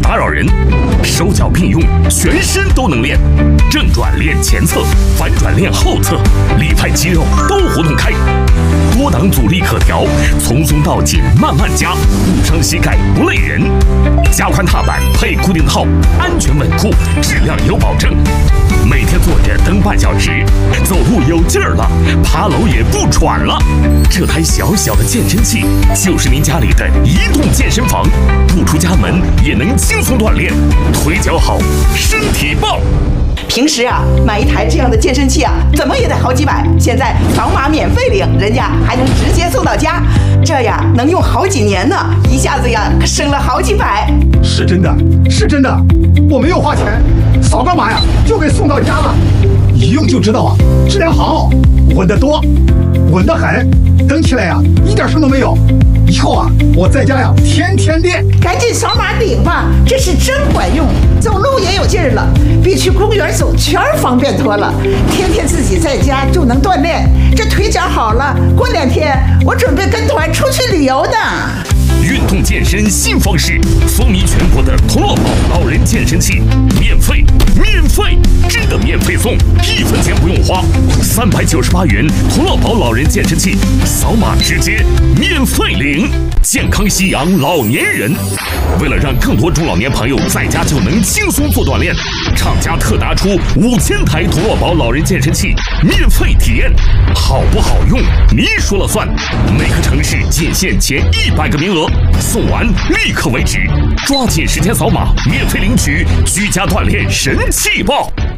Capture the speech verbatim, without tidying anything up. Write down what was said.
打扰人，手脚并用，全身都能练。正转练前侧，反转练后侧，里派肌肉都活动开。多档阻力可调，从松到紧慢慢加，不伤膝盖不累人。加宽踏板配固定套，安全稳固，质量有保证。每天坐着蹬半小时，走路有劲儿了，爬楼也不喘了。这台小小的健身器就是您家里的移动健身房，不出家门也能轻松锻炼，腿脚好，身体棒。 平时啊，买一台这样的健身器啊，怎么也得好几百。现在扫码免费领，人家还能直接送到家，这呀能用好几年呢，一下子呀可省了好几百。 是真的，是真的，我没有花钱，扫个码呀就给送到家了，一用就知道啊，质量好，稳得多，稳得很，蹬起来呀一点声都没有。以后啊，我在家呀天天练。 赶紧扫码领吧，这是真管用，走路也有劲儿了，比去公园走圈方便多了。天天自己在家就能锻炼，这腿脚好了，过两天我准备跟团出去旅游的。 运动健身新方式，风靡全国的同乐宝老人健身器，免费，免费，真的免费送，一分钱不用花，三百九十八元同乐宝老人健身器，扫码直接免费领，健康夕阳老年人。为了让更多中老年朋友在家就能轻松做锻炼，厂家特拿出五千台同乐宝老人健身器免费体验，好不好用你说了算。每个城市仅限前一百个名额，送完立刻为止，抓紧时间扫码，免费领取居家锻炼神器报。